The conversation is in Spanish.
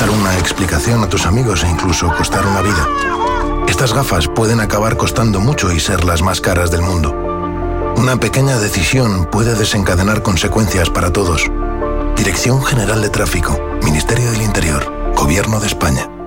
costar una explicación a tus amigos e incluso costar una vida. Estas gafas pueden acabar costando mucho y ser las más caras del mundo. Una pequeña decisión puede desencadenar consecuencias para todos. Dirección General de Tráfico, Ministerio del Interior, Gobierno de España.